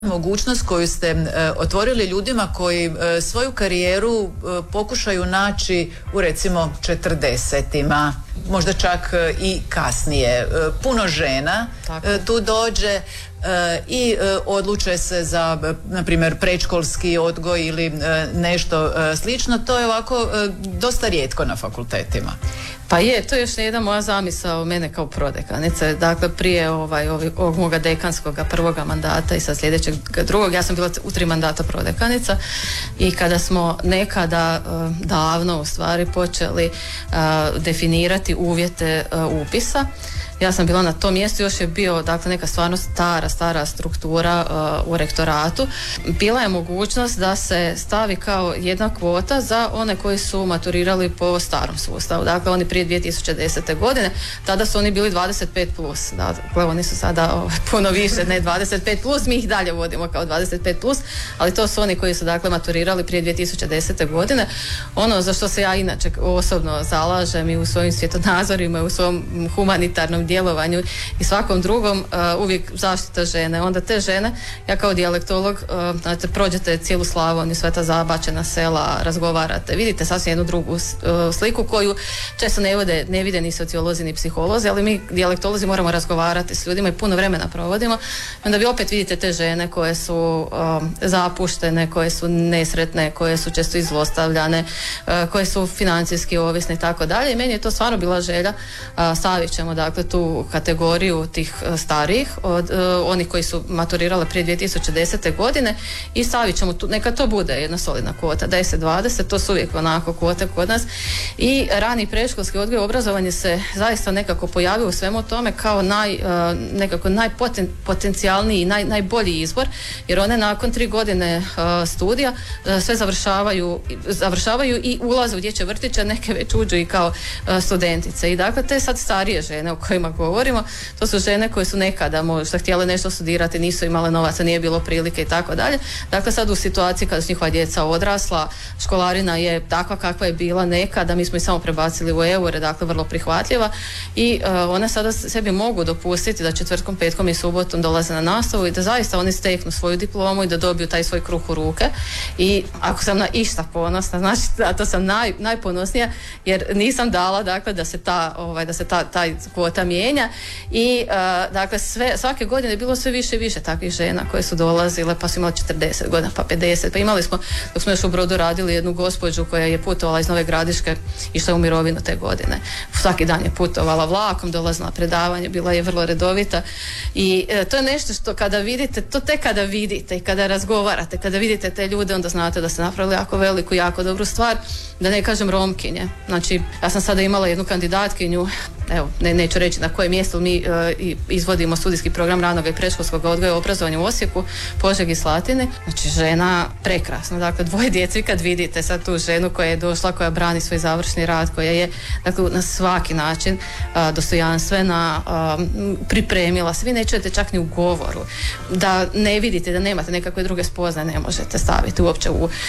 mogućnost koju ste otvorili ljudima koji svoju karijeru pokušaju naći u recimo 40-ima, možda čak i kasnije. Puno žena tu dođe i odluče se za, na primjer, predškolski odgoj ili nešto slično. To je ovako dosta rijetko na fakultetima. Pa je, to je još jedna moja zamisao mene kao prodekanice. Dakle, prije ovog moga dekanskog prvoga mandata i sad sljedećeg drugog, ja sam bila u 3 mandata prodekanica i kada smo nekada davno u stvari počeli definirati uvjete upisa, ja sam bila na tom mjestu, još je bio dakle neka stvarno stara struktura u rektoratu. Bila je mogućnost da se stavi kao jedna kvota za one koji su maturirali po starom sustavu. Dakle, oni prije 2010. godine, tada su oni bili 25+. Dakle, oni su sada puno više, ne 25+, mi ih dalje vodimo kao 25+, ali to su oni koji su dakle maturirali prije 2010. godine. Ono za što se ja inače osobno zalažem i u svojim svjetonazorima i u svom humanitarnom djelovanju i svakom drugom, uvijek zaštita žene. Onda te žene, ja kao dijalektolog, znači prođete cijelu Slavoniju, sva ta zabačena sela, razgovarate, vidite sasvim jednu drugu sliku koju često ne vide ni sociolozi ni psiholozi, ali mi dijalektolozi moramo razgovarati s ljudima i puno vremena provodimo. Onda vi opet vidite te žene koje su zapuštene, koje su nesretne, koje su često izlostavljane, koje su financijski ovisne i tako dalje. I meni je to stvarno bila želja. Stavit ćemo dakle tu kategoriju tih starijih, od onih koji su maturirale prije 2010. godine i stavit ćemo tu, neka to bude jedna solidna kvota, 10-20, to su uvijek onako kvote kod nas. I rani predškolski odgoj i obrazovanje se zaista nekako pojavio u svemu tome kao nekako najpotencijalniji i najbolji izbor, jer one nakon 3 godine studija sve završavaju i ulaze u dječje vrtiće, neke već uđu i kao studentice. I dakle, te sad starije žene o kojima govorimo, to su žene koje su nekada možda htjele nešto studirati, nisu imale novaca, nije bilo prilike i tako dalje. Dakle, sad u situaciji kada su njihova djeca odrasla, školarina je takva kakva je bila nekada, mi smo ih samo prebacili u eure, dakle vrlo prihvatljiva i one sada sebi mogu dopustiti da četvrtkom, petkom i subotom dolaze na nastavu i da zaista oni steknu svoju diplomu i da dobiju taj svoj kruh u ruke. I ako sam na išta ponosna, znači da to sam najponosnija, jer nisam dala dakle da se ta kvota mijenja i dakle svake godine je bilo sve više i više takvih žena koje su dolazile, pa su imali 40 godina, pa 50, pa imali smo, dok smo još u Brodu radili, jednu gospođu koja je putovala iz Nove Gradiške, išla u mirovinu te godine. Svaki dan je putovala vlakom, dolazila na predavanje, bila je vrlo redovita i to je nešto što kada vidite, to tek kada vidite i kada razgovarate, kada vidite te ljude, onda znate da ste napravili jako veliku, jako dobru stvar, da ne kažem Romkinje. Znači, ja sam sada imala jednu kandidatkinju, evo, neću reći na koje mjesto, mi izvodimo studijski program ranog i predškolskog odgoja i obrazovanja u Osijeku, Požegi i Slatini. Znači, žena prekrasna, dakle 2 djece i kad vidite sad tu ženu koja je došla, koja brani svoj završni rad, koja je dakle na svaki način dostojanstvena, pripremila se, vi ne čujete čak ni u govoru, da ne vidite, da nemate nekakve druge spoznaje, ne možete staviti uopće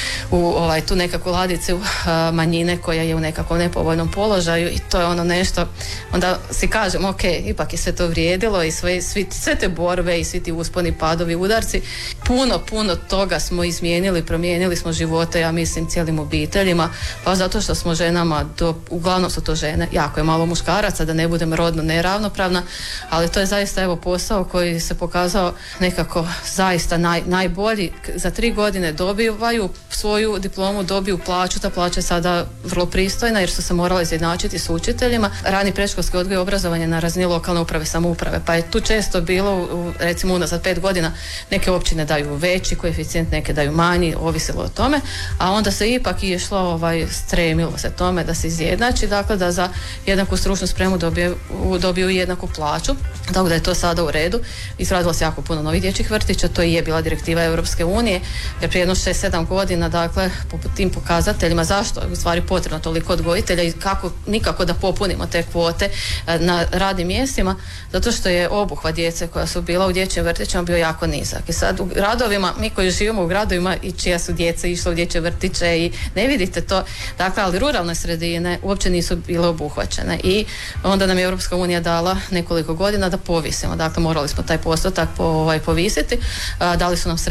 u tu nekakvu ladicu manjine koja je u nekakvom nepovoljnom položaju i to je ono nešto, onda si kažem, ok, ipak je sve to vrijedilo i sve te borbe i svi ti usponi, padovi, udarci, puno toga smo izmijenili, promijenili smo živote, ja mislim, cijelim obiteljima, pa zato što smo ženama, uglavnom su to žene, jako je malo muškaraca, da ne budem rodno neravnopravna, ali to je zaista evo posao koji se pokazao nekako zaista najbolji. Za 3 godine dobivaju svoju diplomu, dobiju plaću, ta plaća je sada vrlo pristojna jer su se morali izjednačiti s učiteljima. Rani predškolski odgoj i obrazovanje na razini lokalne uprave, samouprave, pa je tu često bilo, recimo unazad 5 godina, neke općine daju veći koeficijent, neke daju manji, ovisilo o tome, a onda se ipak išlo, stremilo se tome da se izjednači, dakle da za jednaku stručnu spremu dobiju jednaku plaću, tako da je to sada u redu. Izradilo se jako puno novih dječjih vrtića, to i je bila direktiva Europske unije, jer prije jedno 6-7 godina, dakle, po tim pokazateljima, zašto je u stvari potrebno toliko odgojitelja i kako nikako da popunimo te kvote na radnim mjestima, zato što je obuhvat djece koja su bila u dječjim vrtićima bio jako nizak. I sad u gradovima, mi koji živimo u gradovima i čija su djeca išla u dječje vrtiće i ne vidite to, dakle, ali ruralne sredine uopće nisu bile obuhvaćene i onda nam je Europska unija dala nekoliko godina da povisimo, dakle morali smo taj postotak povisiti, dali su nam